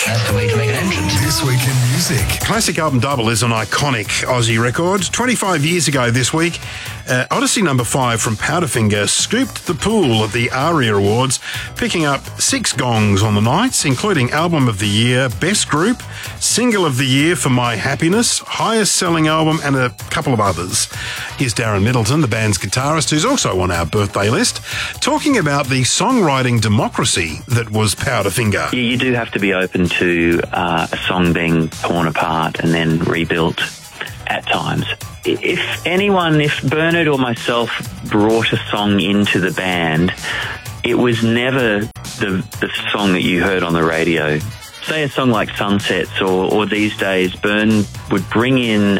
That's the way to make an entrance. This Week in Music. Classic Album Double is an iconic Aussie record. 25 years ago this week, Odyssey No. 5 from Powderfinger scooped the pool at the ARIA Awards, picking up 6 gongs on the night, including Album of the Year, Best Group, Single of the Year for My Happiness, Highest Selling Album, and a couple of others. Here's Darren Middleton, the band's guitarist, who's also on our birthday list, talking about the songwriting democracy that was Powderfinger. You do have to be open to a song being torn apart and then rebuilt at times. If Bernard or myself brought a song into the band, it was never the song that you heard on the radio. Say a song like Sunsets or these days, Bern would bring in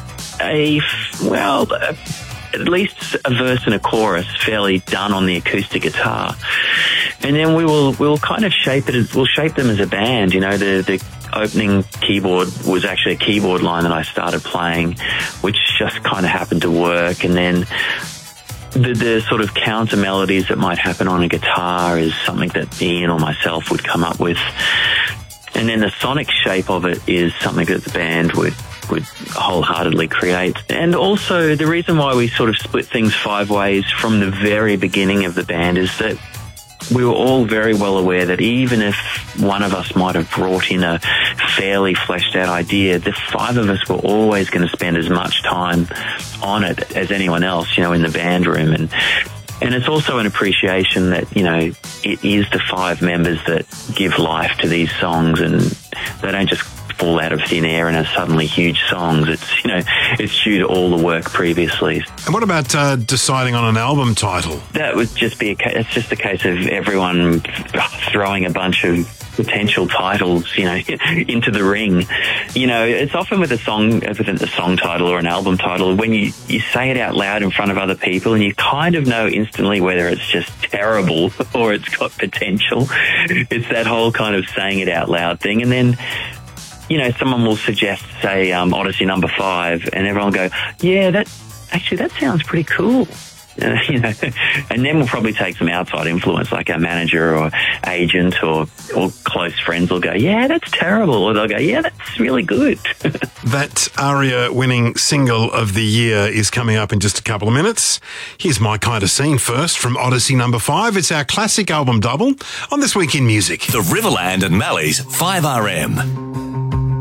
at least a verse and a chorus fairly done on the acoustic guitar. And then we'll kind of shape them as a band. You know, the opening keyboard was actually a keyboard line that I started playing, which just kind of happened to work. And then the sort of counter melodies that might happen on a guitar is something that Ian or myself would come up with. And then the sonic shape of it is something that the band would wholeheartedly create. And also the reason why we sort of split things 5 ways from the very beginning of the band is that we were all very well aware that even if one of us might have brought in a fairly fleshed out idea, the 5 of us were always going to spend as much time on it as anyone else, you know, in the band room. And it's also an appreciation that, you know, it is the 5 members that give life to these songs, and they don't just fall out of thin air and are suddenly huge songs. It's, you know, it's due to all the work previously. And what about deciding on an album title? That would just be it's just a case of everyone throwing a bunch of potential titles, you know, into the ring. You know, it's often with a song title or an album title, when you say it out loud in front of other people and you kind of know instantly whether it's just terrible or it's got potential. It's that whole kind of saying it out loud thing. And then, you know, someone will suggest, say, Odyssey No. 5, and everyone will go, yeah, that sounds pretty cool. You know, and then we'll probably take some outside influence, like our manager or agent or close friends will go, yeah, that's terrible. Or they'll go, yeah, that's really good. That ARIA winning Single of the Year is coming up in just a couple of minutes. Here's My Kind of Scene first from Odyssey No. 5. It's our classic album double on This Week in Music. The Riverland and Mallee's 5RM.